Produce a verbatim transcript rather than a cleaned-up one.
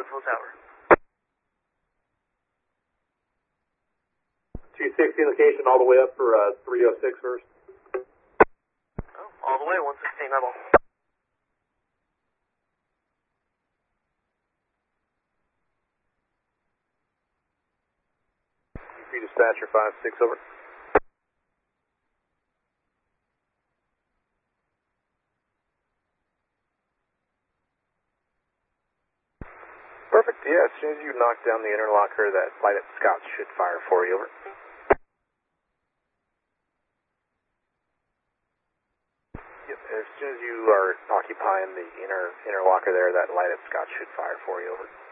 full tower. two sixty location all the way up for uh, three oh six first. Oh, all the way, one sixteen, eyeball. three dispatcher five six over. Perfect, yeah, as soon as you knock down the interlocker, that flight at Scott should fire for you, over. Yep, as soon as you are occupying the inner interlocker there, that light at Scott should fire for you, over.